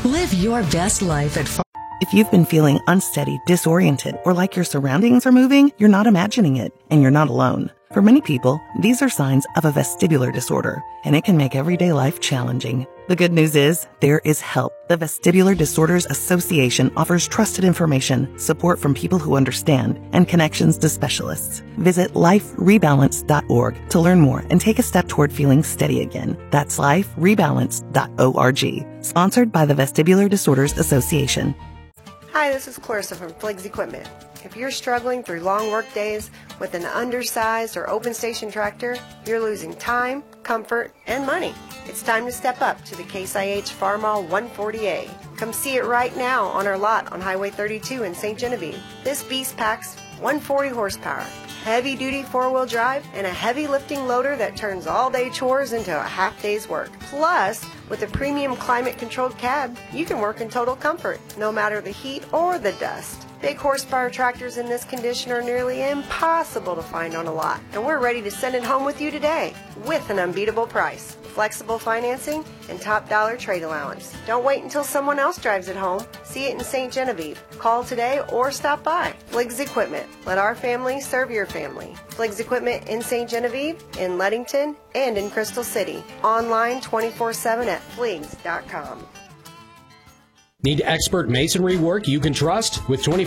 Live your best life at If you've been feeling unsteady, disoriented, or like your surroundings are moving, you're not imagining it, and you're not alone. For many people, these are signs of a vestibular disorder, and it can make everyday life challenging. The good news is, there is help. The Vestibular Disorders Association offers trusted information, support from people who understand, and connections to specialists. Visit liferebalance.org to learn more and take a step toward feeling steady again. That's liferebalance.org. Sponsored by the Vestibular Disorders Association. Hi, this is Clarissa from Fliggs Equipment. If you're struggling through long work days with an undersized or open station tractor, you're losing time, comfort, and money. It's time to step up to the Case IH Farmall 140A. Come see it right now on our lot on Highway 32 in St. Genevieve. This beast packs 140 horsepower, heavy-duty four-wheel drive, and a heavy lifting loader that turns all-day chores into a half-day's work. Plus, with a premium climate-controlled cab, you can work in total comfort, no matter the heat or the dust. Big horsepower tractors in this condition are nearly impossible to find on a lot, and we're ready to send it home with you today with an unbeatable price, flexible financing, and top dollar trade allowance. Don't wait until someone else drives it home. See it in St. Genevieve. Call today or stop by. Fliggs Equipment. Let our family serve your family. Fliggs Equipment in St. Genevieve, in Leadington, and in Crystal City. Online 24/7 at fliggs.com. Need expert masonry work you can trust? With 20